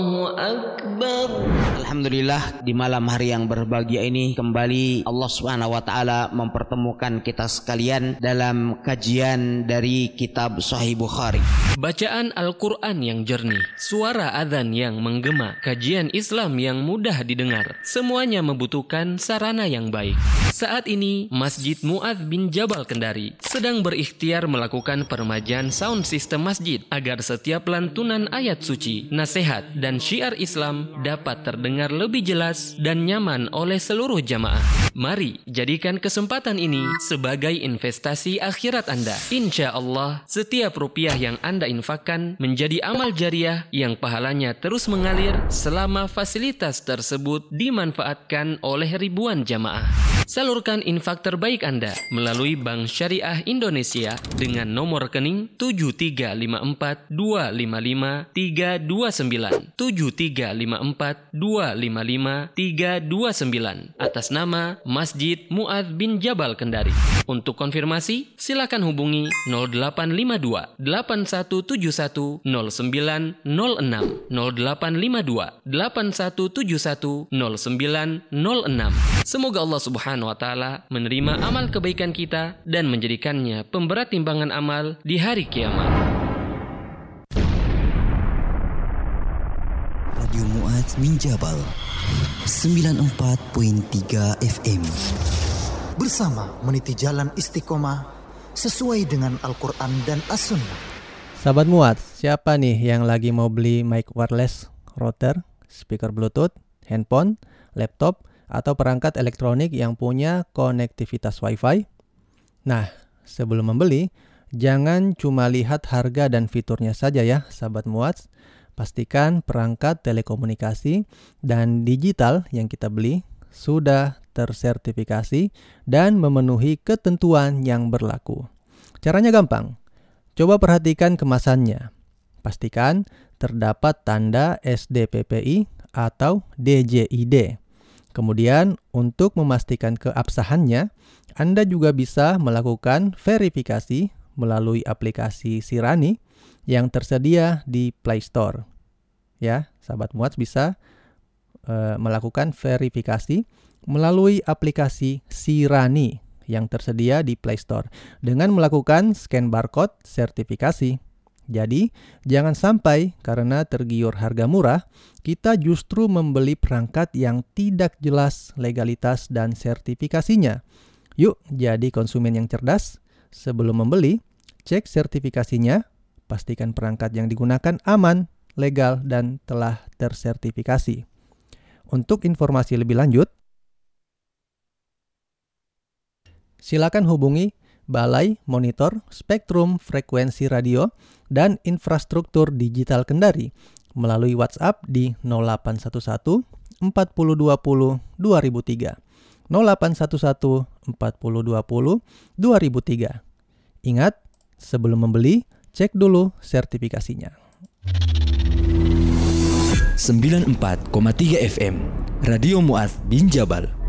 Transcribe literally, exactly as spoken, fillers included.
Alhamdulillah, di malam hari yang berbahagia ini kembali Allah Subhanahu wa taala mempertemukan kita sekalian dalam kajian dari kitab Sahih Bukhari. Bacaan Al-Qur'an yang jernih, suara adzan yang menggema, kajian Islam yang mudah didengar, semuanya membutuhkan sarana yang baik. Saat ini Masjid Mu'adz bin Jabal Kendari sedang berikhtiar melakukan peremajaan sound system masjid agar setiap lantunan ayat suci, nasihat dan syiar Islam dapat terdengar lebih jelas dan nyaman oleh seluruh jamaah. Mari jadikan kesempatan ini sebagai investasi akhirat Anda. Insya Allah, setiap rupiah yang Anda infakkan menjadi amal jariah yang pahalanya terus mengalir selama fasilitas tersebut dimanfaatkan oleh ribuan jamaah. Salurkan infak terbaik Anda melalui Bank Syariah Indonesia dengan nomor rekening tujuh tiga lima empat dua lima lima tiga dua sembilan tujuh tiga lima empat dua lima lima tiga dua sembilan atas nama Masjid Mu'adz bin Jabal Kendari. Untuk konfirmasi, silakan hubungi nol delapan lima dua delapan satu tujuh satu nol sembilan nol enam nol delapan lima dua delapan satu tujuh satu nol sembilan nol enam. Semoga Allah Subhanahu wa taala menerima amal kebaikan kita dan menjadikannya pemberat timbangan amal di hari kiamat. Radio Mu'adz bin Jabal sembilan puluh empat koma tiga F M. Bersama meniti jalan istiqomah sesuai dengan Al-Quran dan As-Sunnah. Sahabat Mu'adz, siapa nih yang lagi mau beli mic wireless, router, speaker Bluetooth, handphone, laptop, atau perangkat elektronik yang punya konektivitas Wi-Fi? Nah, sebelum membeli, jangan cuma lihat harga dan fiturnya saja ya, sahabat Mu'adz. Pastikan perangkat telekomunikasi dan digital yang kita beli sudah tersertifikasi dan memenuhi ketentuan yang berlaku. Caranya gampang. Coba perhatikan kemasannya. Pastikan terdapat tanda S D P P I atau D J I D. Kemudian, untuk memastikan keabsahannya, Anda juga bisa melakukan verifikasi melalui aplikasi Sirani yang tersedia di Play Store. Ya, sahabat Mu'adz bisa e, melakukan verifikasi melalui aplikasi Sirani yang tersedia di Play Store dengan melakukan scan barcode sertifikasi. Jadi, jangan sampai karena tergiur harga murah, kita justru membeli perangkat yang tidak jelas legalitas dan sertifikasinya. Yuk, jadi konsumen yang cerdas. Sebelum membeli, cek sertifikasinya, pastikan perangkat yang digunakan aman, legal, dan telah tersertifikasi. Untuk informasi lebih lanjut, silakan hubungi Balai Monitor Spektrum Frekuensi Radio dan Infrastruktur Digital Kendari melalui WhatsApp di nol delapan satu satu empat nol dua nol dua nol tiga nol delapan satu satu empat nol dua nol dua nol tiga. Ingat, sebelum membeli, cek dulu sertifikasinya. sembilan puluh empat koma tiga F M Radio Mu'adz bin Jabal.